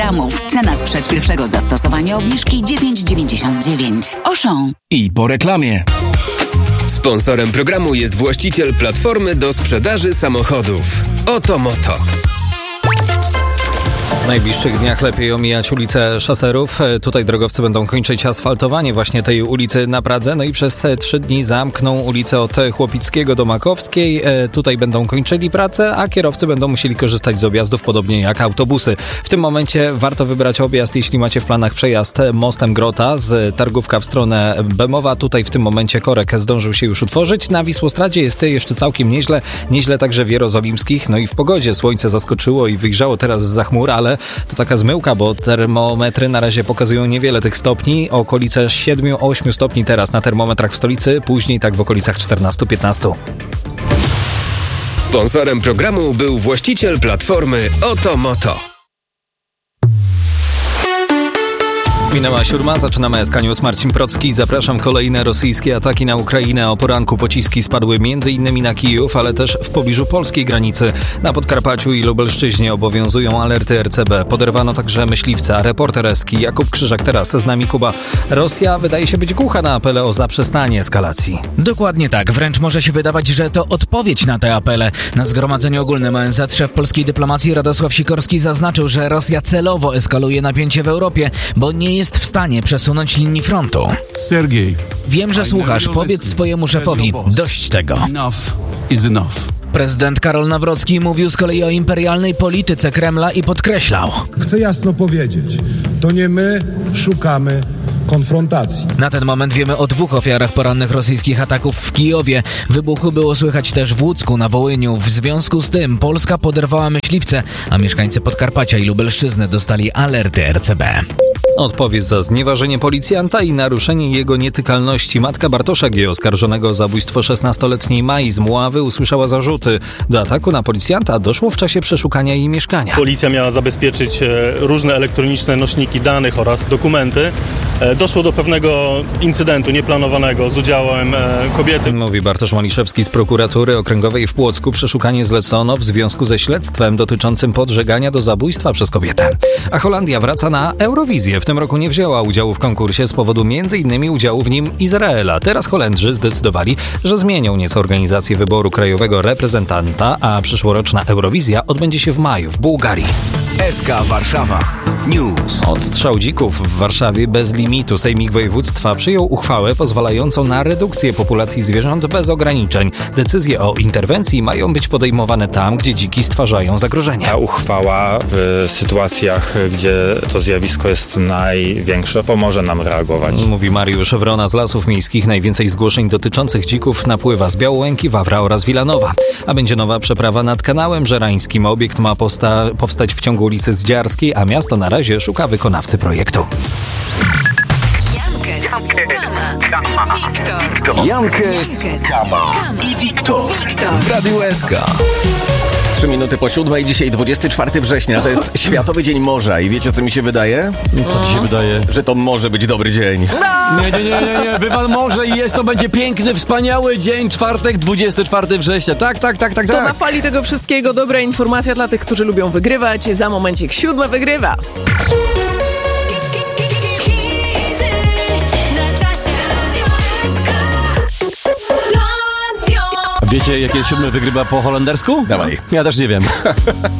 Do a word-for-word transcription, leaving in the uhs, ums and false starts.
gramów. Cena sprzed pierwszego zastosowania obniżki dziewięć dziewięćdziesiąt dziewięć. Auchan. I po reklamie. Sponsorem programu jest właściciel platformy do sprzedaży samochodów. Oto Moto. W najbliższych dniach lepiej omijać ulicę Szaserów. Tutaj drogowcy będą kończyć asfaltowanie właśnie tej ulicy na Pradze. No i przez trzy dni zamkną ulicę od Chłopickiego do Makowskiej. Tutaj będą kończyli pracę, a kierowcy będą musieli korzystać z objazdów, podobnie jak autobusy. W tym momencie warto wybrać objazd, jeśli macie w planach przejazd mostem Grota z Targówka w stronę Bemowa. Tutaj w tym momencie korek zdążył się już utworzyć. Na Wisłostradzie jest jeszcze całkiem nieźle. Nieźle także w Jerozolimskich. No i w pogodzie słońce zaskoczyło i wyjrzało teraz zza chmur, ale to taka zmyłka, bo termometry na razie pokazują niewiele tych stopni. Okolice siedem osiem stopni teraz na termometrach w stolicy, później tak w okolicach czternaście piętnaście. Sponsorem programu był właściciel platformy Oto Moto. Minęła siódma, zaczynamy S K News. Marcin Procki. Zapraszam. Kolejne rosyjskie ataki na Ukrainę. O poranku pociski spadły m.in. na Kijów, ale też w pobliżu polskiej granicy. Na Podkarpaciu i Lubelszczyźnie obowiązują alerty R C B. Poderwano także myśliwca. Reporter Eski Jakub Krzyżak teraz z nami. Kuba. Rosja wydaje się być głucha na apele o zaprzestanie eskalacji. Dokładnie tak. Wręcz może się wydawać, że to odpowiedź na te apele. Na Zgromadzeniu Ogólnym O N Z szef polskiej dyplomacji Radosław Sikorski zaznaczył, że Rosja celowo eskaluje napięcie w Europie, bo nie jest w stanie przesunąć linii frontu. Sergiej, wiem, że słuchasz. Powiedz swojemu szefowi, dość tego. Enough is enough. Prezydent Karol Nawrocki mówił z kolei o imperialnej polityce Kremla i podkreślał: chcę jasno powiedzieć, to nie my szukamy konfrontacji. Na ten moment wiemy o dwóch ofiarach porannych rosyjskich ataków w Kijowie. Wybuchy było słychać też w Łucku na Wołyniu. W związku z tym Polska poderwała myśliwce, a mieszkańcy Podkarpacia i Lubelszczyzny dostali alerty R C B. Odpowie za znieważenie policjanta i naruszenie jego nietykalności. Matka Bartosza G., oskarżonego o zabójstwo szesnastoletniej Mai z Mławy, usłyszała zarzuty. Do ataku na policjanta doszło w czasie przeszukania jej mieszkania. Policja miała zabezpieczyć różne elektroniczne nośniki danych oraz dokumenty. Doszło do pewnego incydentu nieplanowanego z udziałem kobiety. Mówi Bartosz Maliszewski z prokuratury okręgowej w Płocku. Przeszukanie zlecono w związku ze śledztwem dotyczącym podżegania do zabójstwa przez kobietę. A Holandia wraca na Eurowizję. W tym roku nie wzięła udziału w konkursie z powodu między innymi udziału w nim Izraela. Teraz Holendrzy zdecydowali, że zmienią nieco organizację wyboru krajowego reprezentanta, a przyszłoroczna Eurowizja odbędzie się w maju w Bułgarii. S K Warszawa News. Odstrzał dzików w Warszawie bez limitu. Sejmik Województwa przyjął uchwałę pozwalającą na redukcję populacji zwierząt bez ograniczeń. Decyzje o interwencji mają być podejmowane tam, gdzie dziki stwarzają zagrożenie. Ta uchwała w sytuacjach, gdzie to zjawisko jest największe, pomoże nam reagować. Mówi Mariusz Wrona z Lasów Miejskich. Najwięcej zgłoszeń dotyczących dzików napływa z Białołęki, Wawra oraz Wilanowa. A będzie nowa przeprawa nad kanałem żerańskim. Obiekt ma posta- powstać w ciągu ulicy Zdziarskiej, a miasto na razie szuka wykonawcy projektu. Jankes, Kama i Wiktor w Radiu S K. Trzy minuty po siódmej, dzisiaj dwudziestego czwartego września, to jest Światowy Dzień Morza i wiecie, co mi się wydaje? Co ci się wydaje? Że to może być dobry dzień. Nie, nie, nie, nie, nie. Wywal morze i jest, to będzie piękny, wspaniały dzień, czwartek, dwudziestego czwartego września. Tak, tak, tak, tak, To tak. na fali tego wszystkiego dobra informacja dla tych, którzy lubią wygrywać. Za momencik siódma wygrywa. Wiecie, jakie siódme wygrywa po holendersku? Dawaj. Ja też nie wiem.